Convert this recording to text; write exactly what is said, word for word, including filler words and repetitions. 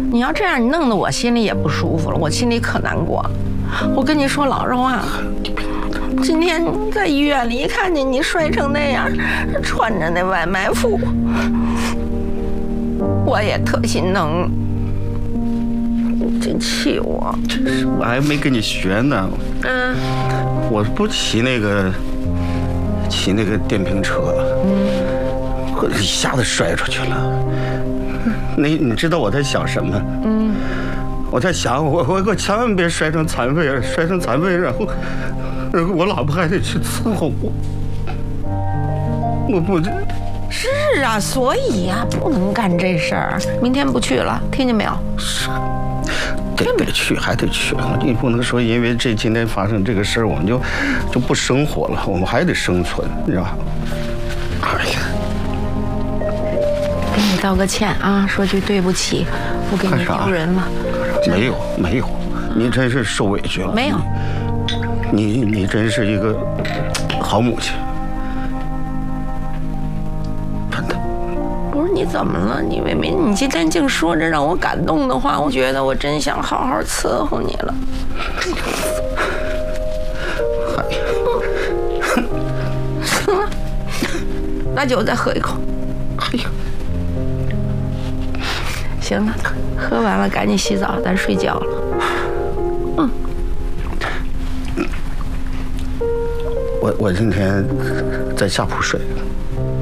你要这样，你弄得我心里也不舒服了，我心里可难过。我跟你说，老肉啊，今天在医院里一看见你摔成那样，穿着那外卖服，我也特心疼。真气我！ 真是，我还没跟你学呢。 嗯， 我不骑那个骑那个电瓶车，嗯，我一下子摔出去了。你你知道我在想什么？嗯，我在想我我我千万别摔成残废，摔成残废，然后我老婆还得去伺候我。我不。 是啊，所以呀、啊，不能干这事儿。明天不去了，听见没有？ 是。得得去，还得去。你不能说因为这今天发生这个事儿，我们就就不生活了，我们还得生存，你知道吧？哎呀， 给你道个歉啊，说句对不起，不给你丢人了。 没有没有，你真是受委屈了。 没有， 你你真是一个好母亲。 不是你怎么了？你明明你今天净说着让我感动的话，我觉得我真想好好伺候你了。行了，拿酒再喝一口。哎呀，行了，喝完了赶紧洗澡，咱睡觉了。嗯。 我我今天在下铺睡。